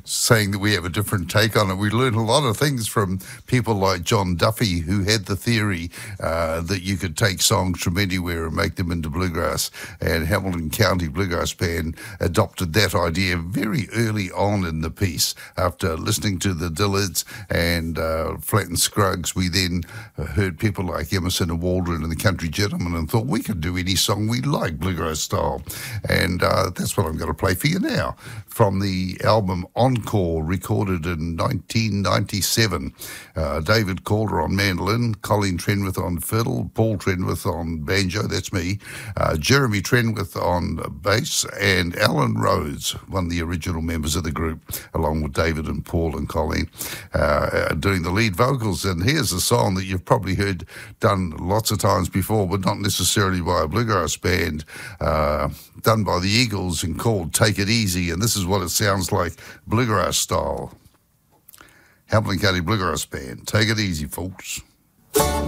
saying that we have a different take on it. We learned a lot of things from people like John Duffy, who had the theory that you could take songs from anywhere and make them into bluegrass. And Hamilton County Bluegrass Band adopted that idea very early on in the piece. After listening to the Dillards and Flat and Scruggs, we then heard people like Emerson and Waldron and the Country Gentlemen and thought we could do any song we like, bluegrass style. And that's what I'm going to play for you now from the album Encore, recorded in 1997. David Calder on mandolin, Colleen Trenwith on fiddle, Paul Trenwith on banjo, that's me, Jeremy Trenwith on bass, and Alan Rhodes, one of the original members of the group, along with David and Paul and Colleen, doing the lead vocals. And here's a song that you've probably heard done lots of times before, but not necessarily by a bluegrass band, done by the Eagles and called Take It Easy. And this is what it sounds like, bluegrass style. Hamilton County Bluegrass Band. Take it easy, folks.